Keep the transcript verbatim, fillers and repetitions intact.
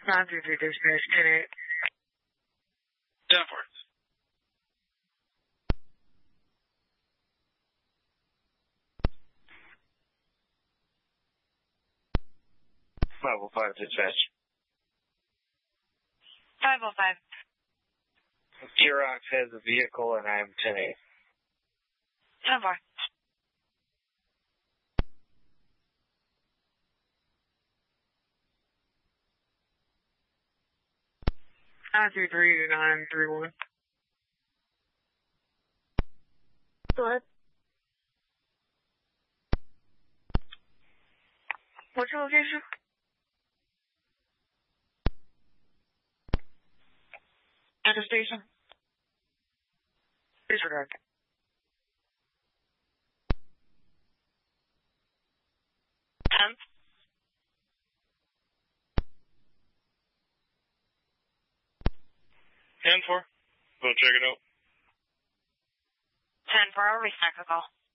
nine three three dispatch, ten eight. ten four. five oh five dispatch. five oh five. Xerox has a vehicle and I'm ten eight. ten four. nine three three nine three one. Go ahead. What's your location? At the station. Disregard. ten. ten four. Go check it out. ten four, I'll restart the call.